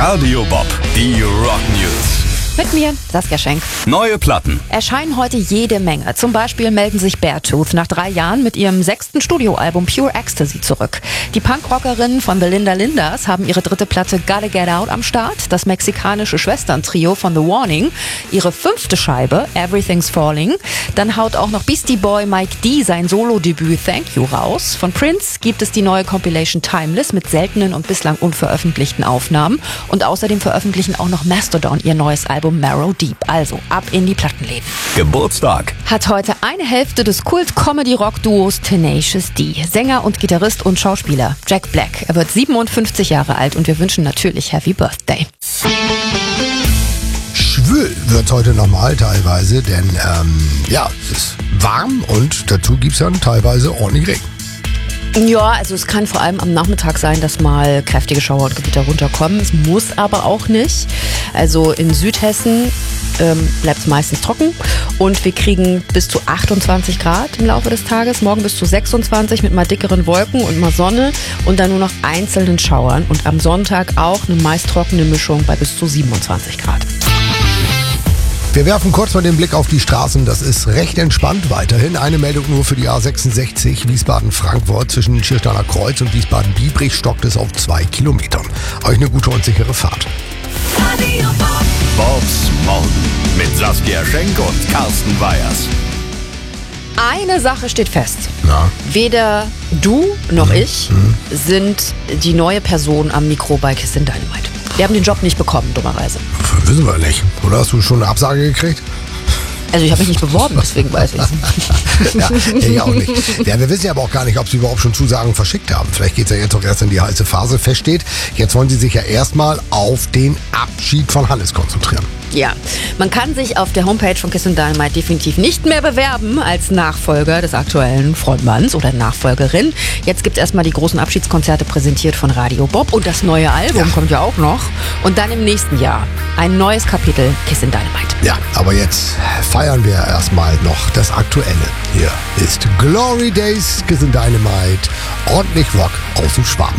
Radio Bob, die Rock News. Mit mir, Saskia Schenk. Neue Platten. Erscheinen heute jede Menge. Zum Beispiel melden sich Beartooth nach 3 Jahren mit ihrem 6. Studioalbum Pure Ecstasy zurück. Die Punkrockerinnen von The Linda Lindas haben ihre 3. Platte Gotta Get Out am Start. Das mexikanische Schwesterntrio von The Warning ihre 5. Scheibe Everything's Falling. Dann haut auch noch Beastie Boy Mike D sein Solo-Debüt Thank You raus. Von Prince gibt es die neue Compilation Timeless mit seltenen und bislang unveröffentlichten Aufnahmen. Und außerdem veröffentlichen auch noch Mastodon ihr neues Album Marrow Deep. Also ab in die Plattenläden. Geburtstag. Hat heute eine Hälfte des Kult-Comedy-Rock-Duos Tenacious D. Sänger und Gitarrist und Schauspieler Jack Black. Er wird 57 Jahre alt und wir wünschen natürlich Happy Birthday. Schwül wird heute nochmal teilweise, denn es ist warm und dazu gibt es dann teilweise ordentlich Regen. Ja, also es kann vor allem am Nachmittag sein, dass mal kräftige Schauer und Gewitter runterkommen. Es muss aber auch nicht. Also in Südhessen bleibt es meistens trocken und wir kriegen bis zu 28 Grad im Laufe des Tages. Morgen bis zu 26 mit mal dickeren Wolken und mal Sonne und dann nur noch einzelnen Schauern. Und am Sonntag auch eine meist trockene Mischung bei bis zu 27 Grad. Wir werfen kurz mal den Blick auf die Straßen. Das ist recht entspannt weiterhin. Eine Meldung nur für die A66 Wiesbaden-Frankfurt. Zwischen Schiersteiner Kreuz und Wiesbaden-Biebrich stockt es auf 2 Kilometern. Euch eine gute und sichere Fahrt. Bobs Morgen mit Saskia Schenk und Carsten Weyers. Eine Sache steht fest. Na? Weder du noch ich sind die neue Person am Mikro bei Kissin Dynamite. Wir haben den Job nicht bekommen, dummerweise. Wissen wir nicht. Oder hast du schon eine Absage gekriegt? Also ich habe mich nicht beworben, deswegen weiß ich es. Ja, ich auch nicht. Ja, wir wissen ja aber auch gar nicht, ob sie überhaupt schon Zusagen verschickt haben. Vielleicht geht es ja jetzt auch erst in die heiße Phase. Fest steht, jetzt wollen sie sich ja erstmal auf den Abschied von Hannes konzentrieren. Ja, man kann sich auf der Homepage von Kissin Dynamite definitiv nicht mehr bewerben als Nachfolger des aktuellen Frontmanns oder Nachfolgerin. Jetzt gibt es erstmal die großen Abschiedskonzerte präsentiert von Radio Bob und das neue Album kommt ja auch noch. Und dann im nächsten Jahr ein neues Kapitel Kissin Dynamite. Ja, aber jetzt feiern wir erstmal noch das Aktuelle. Hier ist Glory Days, Kissin Dynamite, ordentlich Rock aus dem Schwaben.